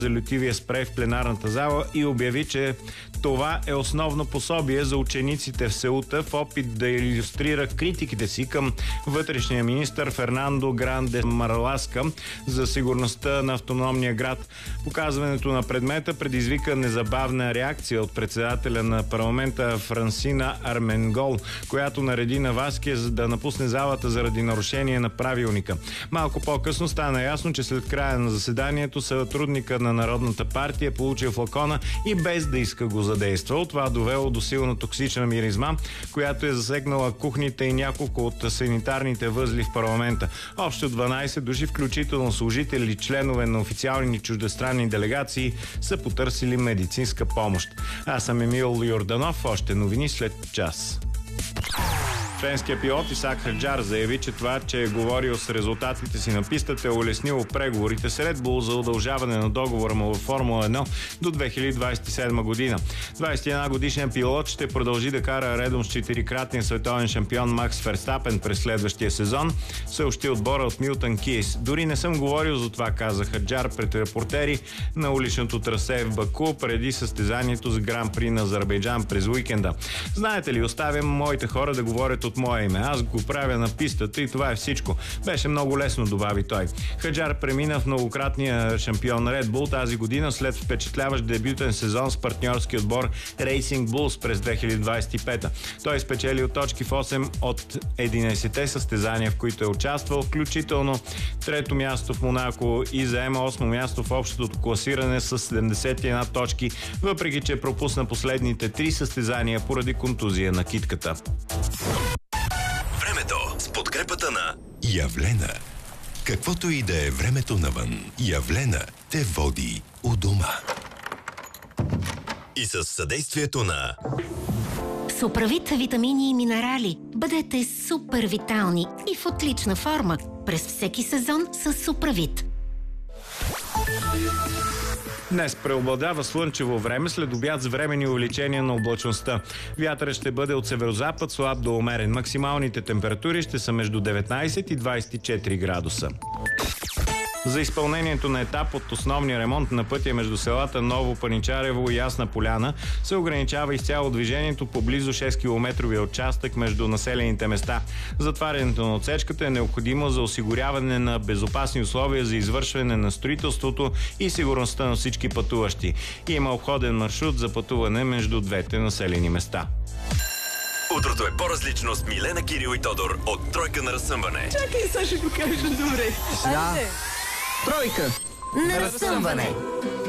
лютивия спрей в пленарната зала и обяви, че това е основно пособие за учениците в Сеута в опит да илюстрира критиките си към вътрешния министър Фернандо Гранде Марласка за сигурността на автономния град. Показването на предмета предизвика незабавна реакция от председателя на парламента Франсина Арменгол, която нареди на Васкес да напусне залата заради нарушение на правилника. Малко по-късно стана ясно, че след края на заседанието сътрудника на Народната партия получил флакона и без да иска го задействал. Това довело до силна токсична миризма, която е засегнала кухните и няколко от санитарните възли в парламента. Общо 12 души, включително служители и членове на официални чуждестранни делегации, са потърсили медицинска помощ. Аз съм Емил Йорданов. Още новини след час. Френският пилот Исак Хаджар заяви, че това, че е говорил с резултатите си на пистата, е улеснило преговорите с Red Bull за удължаване на договора му във Формула 1 до 2027 година. 21 годишен пилот ще продължи да кара редом с 4-кратния световен шампион Макс Ферстапен през следващия сезон, съобщи отбора от Милтън Кейс. Дори не съм говорил за това, каза Хаджар пред репортери на уличното трасе в Баку преди състезанието за Гран-при на Азербайджан през уикенда. Знаете ли, оставям моите хора да говорят от мое име. Аз го правя на пистата и това е всичко. Беше много лесно, добави той. Хаджар премина в многократния шампион Red Bull тази година след впечатляващ дебютен сезон с партньорски отбор Racing Bulls през 2025. Той спечели от точки в 8 от 11-те състезания, в които е участвал, включително трето място в Монако и заема 8 място в общото класиране с 71 точки, въпреки че пропусна последните 3 състезания поради контузия на китката. С подкрепата на Явлена. Каквото и да е времето навън, Явлена те води у дома. И с съдействието на Суправит витамини и минерали. Бъдете супер витални и в отлична форма през всеки сезон с Суправит. Днес преобладава слънчево време, след обяд с временни увеличения на облачността. Вятърът ще бъде от северозапад, слаб до умерен. Максималните температури ще са между 19 и 24 градуса. За изпълнението на етап от основния ремонт на пътя между селата Ново Паничарево и Ясна поляна се ограничава изцяло движението по близо 6-километровия участък между населените места. Затварянето на отсечката е необходимо за осигуряване на безопасни условия за извършване на строителството и сигурността на всички пътуващи. Има обходен маршрут за пътуване между двете населени места. Утрото е по-различно с Милена, Кирил и Тодор от Тройка на разсъмване. Чакай, сега ще го кажа добре. Да. Тройка На разсъмване.